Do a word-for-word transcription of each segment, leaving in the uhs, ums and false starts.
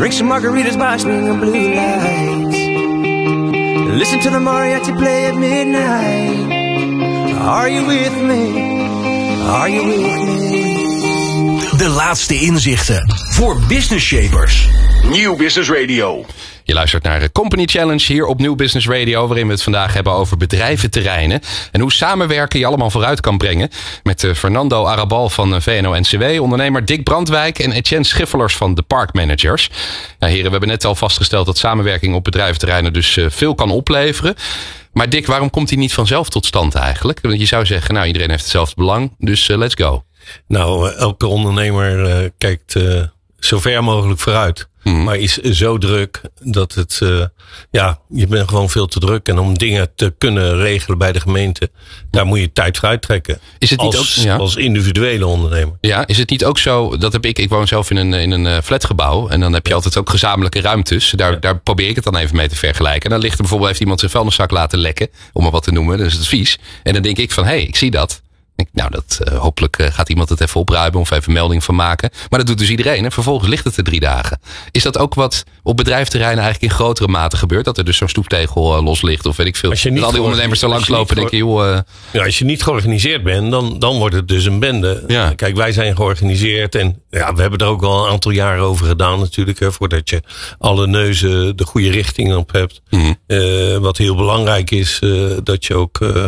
Drink some margaritas by swinging blue lights. Listen to the mariachi play at midnight. Are you with me? Are you with me? De laatste inzichten voor business shapers. Nieuw Business Radio. Je luistert naar de Company Challenge hier op Nieuw Business Radio, waarin we het vandaag hebben over bedrijventerreinen en hoe samenwerken je allemaal vooruit kan brengen. Met Fernando Arrabal van V N O N C W, ondernemer Dick Brandwijk en Etienne Schiffelers van de Park Managers. Nou heren, we hebben net al vastgesteld dat samenwerking op bedrijventerreinen dus veel kan opleveren. Maar Dick, waarom komt die niet vanzelf tot stand eigenlijk? Want je zou zeggen, nou iedereen heeft hetzelfde belang, dus uh, let's go. Nou, elke ondernemer uh, kijkt uh, zo ver mogelijk vooruit. Hmm. Maar is zo druk dat het, uh, ja, je bent gewoon veel te druk. En om dingen te kunnen regelen bij de gemeente, daar moet je tijd voor uittrekken. Is het niet als, ook, ja. als individuele ondernemer. Ja, is het niet ook zo, dat heb ik, ik woon zelf in een, in een flatgebouw. En dan heb je ja. altijd ook gezamenlijke ruimtes. Daar, ja. daar probeer ik het dan even mee te vergelijken. En dan ligt er bijvoorbeeld, heeft iemand zijn vuilniszak laten lekken, om maar wat te noemen. Dan is het vies. En dan denk ik van, hé, hey, ik zie dat. Nou, dat, uh, hopelijk uh, gaat iemand het even opruimen of even melding van maken. Maar dat doet dus iedereen. En vervolgens ligt het er drie dagen. Is dat ook wat op bedrijfsterreinen eigenlijk in grotere mate gebeurt? Dat er dus zo'n stoeptegel uh, los ligt of weet ik veel. Dat al die ondernemers er langslopen en denken, joh... Uh... Ja, als je niet georganiseerd bent, dan, dan wordt het dus een bende. Ja. Kijk, wij zijn georganiseerd en ja, we hebben er ook al een aantal jaren over gedaan natuurlijk. Hè, voordat je alle neuzen de goede richting op hebt. Mm-hmm. Uh, wat heel belangrijk is, uh, dat je ook... Uh,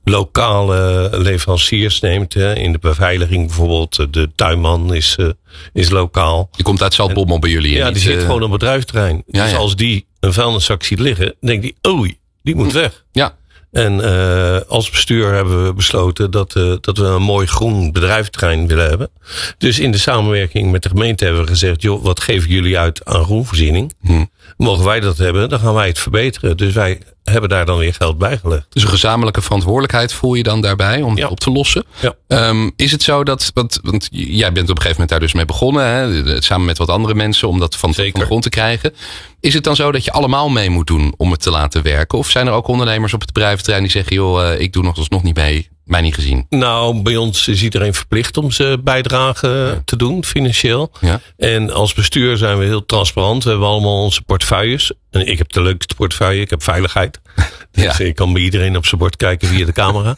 lokale leveranciers neemt. Hè. In de beveiliging bijvoorbeeld. De tuinman is, uh, is lokaal. Die komt uit Zaltbommel bij jullie. Ja, die niet, zit uh... gewoon op het bedrijfsterrein. Ja, dus ja. als die een vuilniszak ziet liggen, denkt hij, oei, die moet weg. Ja. En uh, als bestuur hebben we besloten dat, uh, dat we een mooi groen bedrijventerrein willen hebben. Dus in de samenwerking met de gemeente hebben we gezegd, joh, wat geven jullie uit aan groenvoorziening? Hm. Mogen wij dat hebben, dan gaan wij het verbeteren. Dus wij hebben daar dan weer geld bij gelegd. Dus een gezamenlijke verantwoordelijkheid voel je dan daarbij om ja. het op te lossen. Ja. Um, is het zo dat, want, want jij bent op een gegeven moment daar dus mee begonnen, hè, samen met wat andere mensen, om dat van, van de grond te krijgen. Is het dan zo dat je allemaal mee moet doen om het te laten werken? Of zijn er ook ondernemers op het bedrijventerrein die zeggen, joh, uh, ik doe nog alsnog niet mee, mij niet gezien? Nou, bij ons is iedereen verplicht om zijn bijdrage ja. te doen, financieel. Ja. En als bestuur zijn we heel transparant. We hebben allemaal onze portefeuilles. En ik heb de leukste portefeuille, ik heb veiligheid. Dus ja. ik kan bij iedereen op zijn bord kijken via de camera.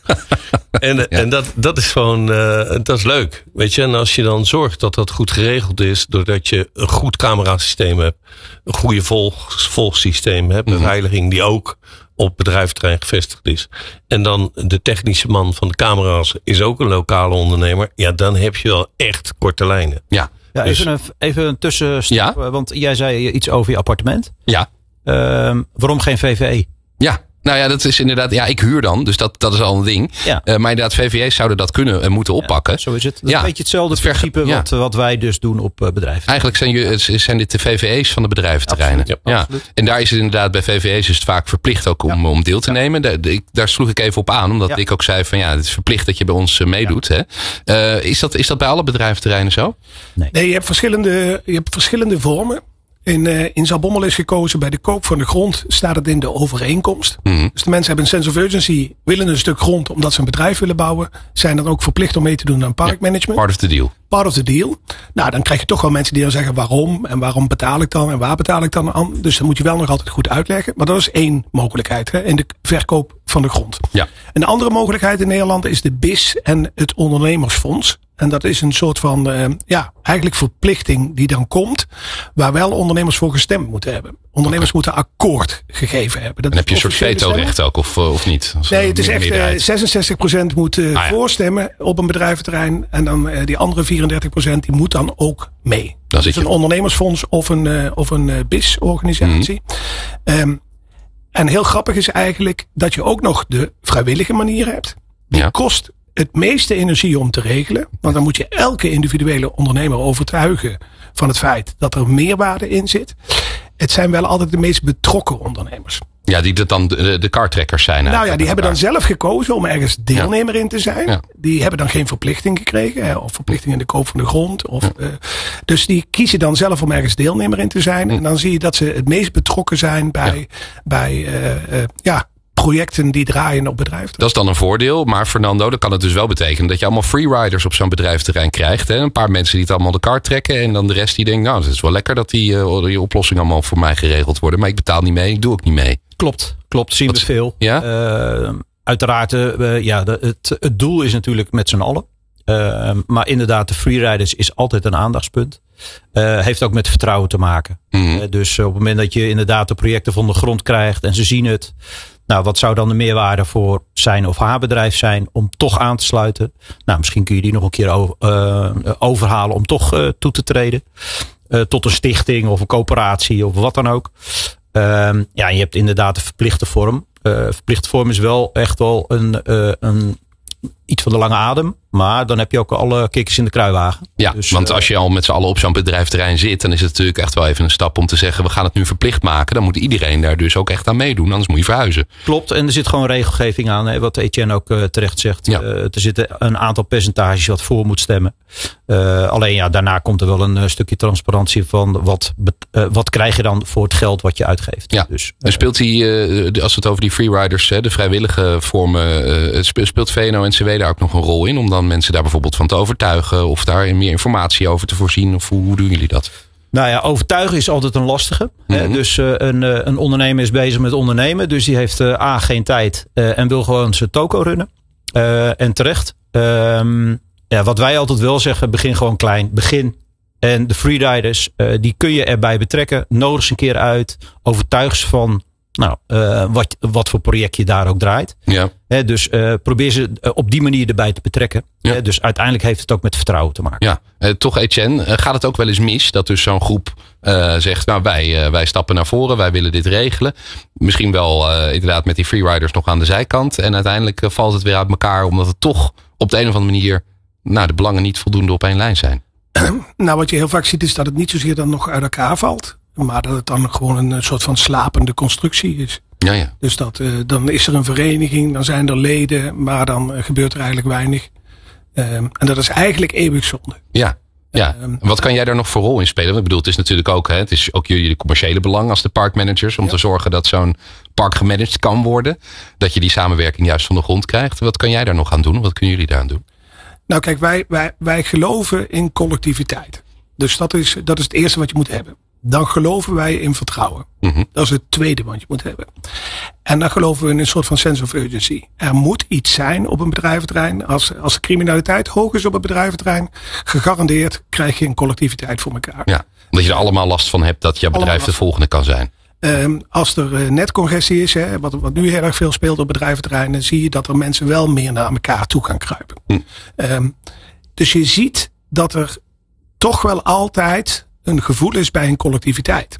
en ja. en dat, dat is gewoon, uh, dat is leuk. Weet je, en als je dan zorgt dat dat goed geregeld is, doordat je een goed camerasysteem hebt, een goede volg, volgsysteem hebt, mm-hmm. beveiliging die ook op bedrijventerrein gevestigd is. En dan de technische man van de camera's is ook een lokale ondernemer. Ja, dan heb je wel echt korte lijnen. Ja. Ja, dus, even, een, even een tussenstap, ja? Want jij zei iets over je appartement. Ja. Uh, waarom geen V V E? Ja. Nou ja, dat is inderdaad, ja, ik huur dan, dus dat, dat is al een ding. Ja. Uh, maar inderdaad, V V E's zouden dat kunnen en moeten oppakken. Ja, zo is het. Dat is ja. een beetje hetzelfde het principe verge- wat, ja. wat wij dus doen op uh, bedrijven. Eigenlijk zijn, je, zijn dit de V V E's van de bedrijventerreinen. Absoluut, ja, ja. absoluut. En daar is het inderdaad, bij V V E's is het vaak verplicht ook om, ja. om deel te ja. nemen. Daar, daar sloeg ik even op aan, omdat ja. ik ook zei van ja, het is verplicht dat je bij ons meedoet. Ja. Hè. Uh, is, dat, is dat bij alle bedrijventerreinen zo? Nee, nee je, hebt verschillende, je hebt verschillende vormen. In, uh, in Zaltbommel is gekozen bij de koop van de grond, staat het in de overeenkomst. Mm-hmm. Dus de mensen hebben een sense of urgency, willen een stuk grond omdat ze een bedrijf willen bouwen. Zijn dan ook verplicht om mee te doen aan parkmanagement. Ja, part of the deal. Part of the deal. Nou, dan krijg je toch wel mensen die dan zeggen waarom en waarom betaal ik dan en waar betaal ik dan aan. Dus dat moet je wel nog altijd goed uitleggen. Maar dat is één mogelijkheid, hè, in de verkoop van de grond. Ja. Een andere mogelijkheid in Nederland is de B I S en het ondernemersfonds. En dat is een soort van, uh, ja, eigenlijk verplichting die dan komt, waar wel ondernemers voor gestemd moeten hebben. Ondernemers okay. moeten akkoord gegeven hebben. Dat en heb je een soort veto-recht ook, of, of niet? Als nee, het is echt uh, zesenzestig procent moet uh, ah, ja. voorstemmen op een bedrijventerrein. En dan uh, die andere vierendertig procent die moet dan ook mee. Dat dus een ondernemersfonds of een, uh, of een uh, B I S-organisatie. Mm-hmm. Um, en heel grappig is eigenlijk dat je ook nog de vrijwillige manier hebt. Die ja. kost het meeste energie om te regelen. Want dan moet je elke individuele ondernemer overtuigen van het feit dat er meerwaarde in zit. Het zijn wel altijd de meest betrokken ondernemers. Ja, die dat dan de, de kartrekkers zijn. Nou ja, die hebben dan zelf gekozen om ergens deelnemer ja. in te zijn. Ja. Die hebben dan geen verplichting gekregen. Hè, of verplichting in de koop van de grond. Of, ja. uh, dus die kiezen dan zelf om ergens deelnemer in te zijn. Ja. En dan zie je dat ze het meest betrokken zijn bij, ja. bij uh, uh, ja, projecten die draaien op bedrijven. Dat is dan een voordeel. Maar Fernando, dan kan het dus wel betekenen dat je allemaal freeriders op zo'n bedrijfsterrein krijgt. Hè? Een paar mensen die het allemaal de kar trekken. En dan de rest die denkt, nou, het is wel lekker dat die, uh, die oplossingen allemaal voor mij geregeld worden. Maar ik betaal niet mee, ik doe ook niet mee. Klopt, klopt. Zien we Wat, veel. Ja? Uh, uiteraard, uh, ja, de, het, het doel is natuurlijk met z'n allen. Uh, maar inderdaad, de freeriders is altijd een aandachtspunt. Uh, heeft ook met vertrouwen te maken. Mm-hmm. Uh, dus op het moment dat je inderdaad de projecten van de grond krijgt en ze zien het. Nou, wat zou dan de meerwaarde voor zijn of haar bedrijf zijn om toch aan te sluiten? Nou, misschien kun je die nog een keer over, uh, overhalen om toch uh, toe te treden. Uh, tot een stichting of een coöperatie of wat dan ook. Uh, ja, je hebt inderdaad de verplichte vorm. Uh, verplichte vorm is wel echt wel een, uh, een iets van de lange adem. Maar dan heb je ook alle kikkers in de kruiwagen. Ja, dus, want als je al met z'n allen op zo'n bedrijfterrein zit, dan is het natuurlijk echt wel even een stap om te zeggen, we gaan het nu verplicht maken. Dan moet iedereen daar dus ook echt aan meedoen, anders moet je verhuizen. Klopt, en er zit gewoon regelgeving aan, hè, wat Etienne ook uh, terecht zegt. Ja. Uh, er zitten een aantal percentages wat voor moet stemmen. Uh, alleen ja, daarna komt er wel een uh, stukje transparantie van wat, uh, wat krijg je dan voor het geld wat je uitgeeft. Ja, dus, uh, en speelt die, uh, als we het over die freeriders, hè, de vrijwillige vormen, uh, speelt V N O N C W daar ook nog een rol in om dan mensen daar bijvoorbeeld van te overtuigen of daar meer informatie over te voorzien? Of hoe, hoe doen jullie dat? Nou ja, overtuigen is altijd een lastige. Mm-hmm. Dus uh, een, uh, een ondernemer is bezig met ondernemen. Dus die heeft uh, A, geen tijd uh, en wil gewoon zijn toko runnen. Uh, en terecht. Um, ja, wat wij altijd wel zeggen, begin gewoon klein. Begin. En de freeriders, uh, die kun je erbij betrekken. Nodig ze een keer uit. Overtuig ze van nou, uh, wat, wat voor project je daar ook draait. Ja. He, dus uh, probeer ze op die manier erbij te betrekken. Ja. He, dus uiteindelijk heeft het ook met vertrouwen te maken. Ja, uh, toch Etienne, uh, gaat het ook wel eens mis dat dus zo'n groep uh, zegt, nou wij, uh, wij stappen naar voren, wij willen dit regelen. Misschien wel uh, inderdaad met die freeriders nog aan de zijkant. En uiteindelijk uh, valt het weer uit elkaar omdat het toch op de een of andere manier nou, de belangen niet voldoende op één lijn zijn. Nou, wat je heel vaak ziet is dat het niet zozeer dan nog uit elkaar valt. Maar dat het dan gewoon een soort van slapende constructie is. Ja, ja. Dus dat, uh, dan is er een vereniging, dan zijn er leden, maar dan uh, gebeurt er eigenlijk weinig. Um, en dat is eigenlijk eeuwig zonde. Ja, ja. Um, wat kan jij daar nog voor rol in spelen? Ik bedoel, het is natuurlijk ook, hè, het is ook jullie commerciële belang als de parkmanagers om ja. te zorgen dat zo'n park gemanaged kan worden. Dat je die samenwerking juist van de grond krijgt. Wat kan jij daar nog aan doen? Wat kunnen jullie daar aan doen? Nou kijk, wij, wij, wij geloven in collectiviteit. Dus dat is, dat is het eerste wat je moet hebben. Dan geloven wij in vertrouwen. Mm-hmm. Dat is het tweede wat je moet hebben. En dan geloven we in een soort van sense of urgency. Er moet iets zijn op een bedrijventerrein. Als, als de criminaliteit hoog is op een bedrijventerrein, gegarandeerd krijg je een collectiviteit voor elkaar. Ja, omdat je er allemaal last van hebt dat jouw bedrijf de volgende kan zijn. Um, als er uh, netcongestie is, hè, wat, wat nu heel erg veel speelt op bedrijventerreinen, zie je dat er mensen wel meer naar elkaar toe gaan kruipen. Hm. Um, dus je ziet dat er toch wel altijd een gevoel is bij een collectiviteit.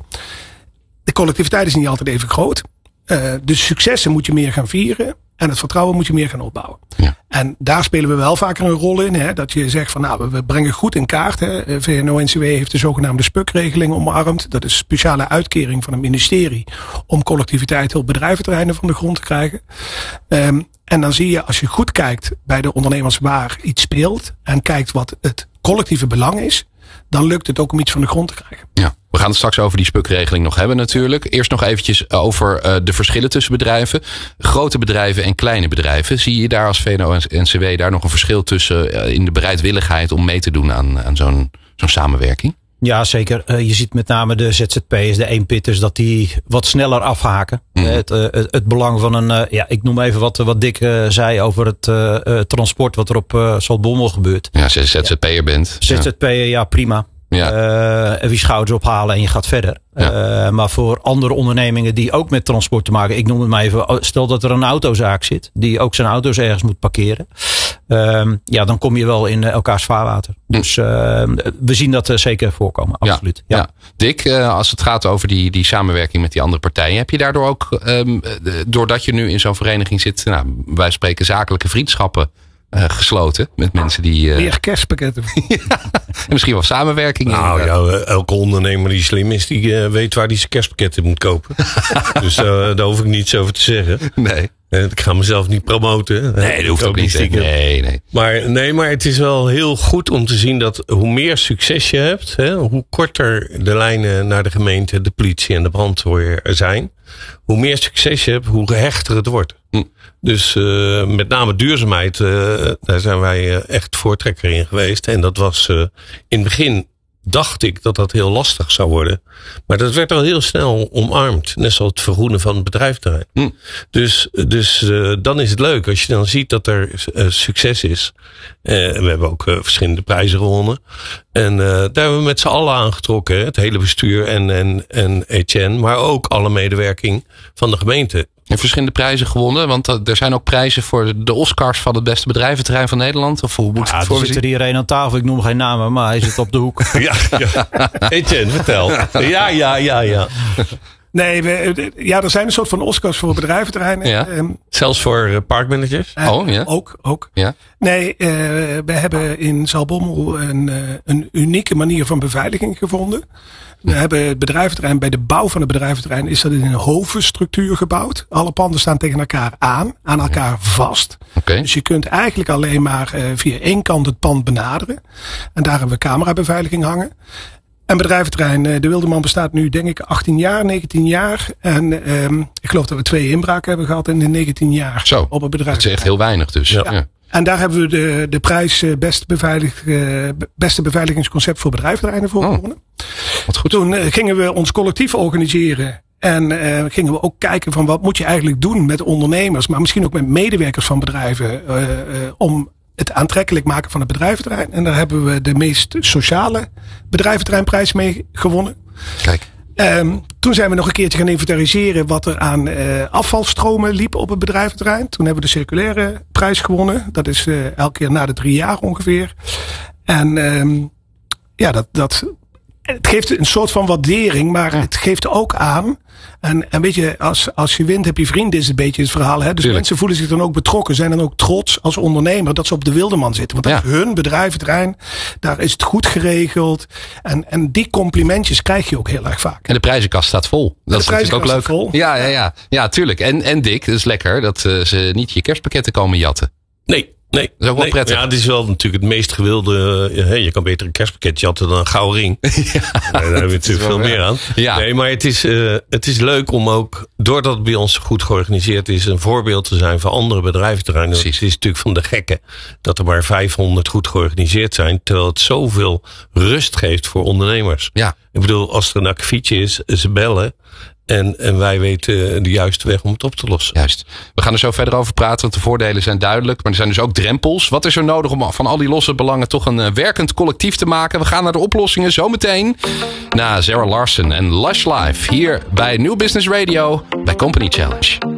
De collectiviteit is niet altijd even groot. Uh, de successen moet je meer gaan vieren. En het vertrouwen moet je meer gaan opbouwen. Ja. En daar spelen we wel vaker een rol in. Hè, dat je zegt van nou, we brengen goed in kaart. Hè. V N O N C W heeft de zogenaamde S P U C-regeling omarmd. Dat is een speciale uitkering van het ministerie om collectiviteit op bedrijventerreinen van de grond te krijgen. Um, en dan zie je als je goed kijkt bij de ondernemers waar iets speelt. En kijkt wat het collectieve belang is. Dan lukt het ook om iets van de grond te krijgen. Ja, we gaan het straks over die S P U C-regeling nog hebben natuurlijk. Eerst nog eventjes over uh, de verschillen tussen bedrijven. Grote bedrijven en kleine bedrijven. Zie je daar als V N O N C W daar nog een verschil tussen uh, in de bereidwilligheid om mee te doen aan, aan zo'n, zo'n samenwerking? Ja, zeker. Uh, je ziet met name de Z Z P'ers, de eenpitters, dat die wat sneller afhaken. Mm. Het, uh, het, het belang van een, uh, ja, ik noem even wat, wat Dick uh, zei over het uh, uh, transport wat er op uh, Zaltbommel gebeurt. Ja, als je Z Z P'er bent. Z Z P'er, ja, ja prima. Ja. Uh, wie schouders ophalen en je gaat verder. Ja. Uh, maar voor andere ondernemingen die ook met transport te maken. Ik noem het maar even. Stel dat er een autozaak zit. Die ook zijn auto's ergens moet parkeren. Uh, ja, dan kom je wel in elkaars vaarwater. Hm. Dus uh, we zien dat uh, zeker voorkomen. Absoluut. Ja, ja. Ja. Dick, uh, als het gaat over die, die samenwerking met die andere partijen. Heb je daardoor ook, um, doordat je nu in zo'n vereniging zit. Nou, wij spreken zakelijke vriendschappen. Uh, gesloten met mensen die... Uh... Meer kerstpakketten. Ja, misschien wel samenwerking. Nou ja, elke ondernemer die slim is, die uh, weet waar hij zijn kerstpakketten moet kopen. Dus uh, daar hoef ik niets over te zeggen. Nee. Ik ga mezelf niet promoten. Nee, dat hoeft ook niet. Nee, nee. Maar, nee, maar het is wel heel goed om te zien dat hoe meer succes je hebt, hè, hoe korter de lijnen naar de gemeente, de politie en de brandweer er zijn, hoe meer succes je hebt, hoe gehechter het wordt. Hm. Dus uh, met name duurzaamheid, uh, daar zijn wij uh, echt voortrekker in geweest. En dat was uh, in het begin dacht ik dat dat heel lastig zou worden. Maar dat werd al heel snel omarmd. Net zoals het vergroenen van het bedrijventerrein. Hm. Dus, dus uh, dan is het leuk als je dan ziet dat er uh, succes is. Uh, we hebben ook uh, verschillende prijzen gewonnen. En uh, daar hebben we met z'n allen aangetrokken. Hè? Het hele bestuur en, en, en Etienne. Maar ook alle medewerking van de gemeente. En verschillende prijzen gewonnen. Want er zijn ook prijzen voor de Oscars van het beste bedrijventerrein van Nederland. Of hoe moet ja, het voor er zit er hier een aan tafel. Ik noem geen namen, maar hij zit op de hoek. ja, ja. Etienne, vertel. Ja, ja, ja, ja. Nee, we, ja, er zijn een soort van Oscars voor bedrijventerreinen. Ja. Um, Zelfs voor uh, parkmanagers? Uh, oh, ja. Ook, ook. Ja. Nee, uh, we hebben in Zaltbommel een, uh, een unieke manier van beveiliging gevonden. We hebben het bedrijventerrein, bij de bouw van het bedrijventerrein is dat in een hovenstructuur gebouwd. Alle panden staan tegen elkaar aan, aan elkaar vast. Okay. Dus je kunt eigenlijk alleen maar uh, via één kant het pand benaderen. En daar hebben we camerabeveiliging hangen. En bedrijventerrein De Wildeman bestaat nu denk ik achttien jaar, negentien jaar. En um, ik geloof dat we twee inbraken hebben gehad in de negentien jaar. Zo, op het bedrijf. Dat is echt heel weinig dus. Ja. Ja. En daar hebben we de, de prijs beste, beveilig, beste beveiligingsconcept voor bedrijventerreinen voor oh, gewonnen. Wat goed. Toen uh, gingen we ons collectief organiseren. En uh, gingen we ook kijken van wat moet je eigenlijk doen met ondernemers. Maar misschien ook met medewerkers van bedrijven. Uh, uh, om het aantrekkelijk maken van het bedrijventerrein. En daar hebben we de meest sociale bedrijventerreinprijs mee gewonnen. Kijk. Um, toen zijn we nog een keertje gaan inventariseren wat er aan uh, afvalstromen liep op het bedrijventerrein. Toen hebben we de circulaire prijs gewonnen. Dat is uh, elke keer na de drie jaar ongeveer. En um, ja, dat, dat, het geeft een soort van waardering, maar ja. Het geeft ook aan. En, en weet je, als, als je wint heb je vrienden, is een beetje het verhaal. Hè? Dus Tuurlijk. Mensen voelen zich dan ook betrokken, zijn dan ook trots als ondernemer dat ze op de Wildeman zitten. Want dat ja. is hun bedrijventerrein, daar is het goed geregeld. En, en die complimentjes krijg je ook heel erg vaak. En de prijzenkast staat vol. Dat de is natuurlijk ook leuk. Vol. Ja, ja, ja. Ja, tuurlijk. En, en Dick, dat is lekker dat uh, ze niet je kerstpakketten komen jatten. Nee. Nee, dat is ook wel nee, prettig. Ja, het is wel natuurlijk het meest gewilde. Uh, je kan beter een kerstpakketje jatten dan een gouden ring. Ja, daar hebben we natuurlijk veel meer aan. Ja. Nee, maar het is, uh, het is leuk om ook, doordat het bij ons goed georganiseerd is, een voorbeeld te zijn voor andere bedrijventerreinen. Het is natuurlijk van de gekken dat er maar vijfhonderd goed georganiseerd zijn, terwijl het zoveel rust geeft voor ondernemers. Ja. Ik bedoel, als er een akkefietje is, ze bellen. En, en wij weten de juiste weg om het op te lossen. Juist. We gaan er zo verder over praten, want de voordelen zijn duidelijk. Maar er zijn dus ook drempels. Wat is er nodig om van al die losse belangen toch een uh, werkend collectief te maken? We gaan naar de oplossingen zometeen. Na Zara Larsson en Lush Life. Hier bij New Business Radio bij Company Challenge.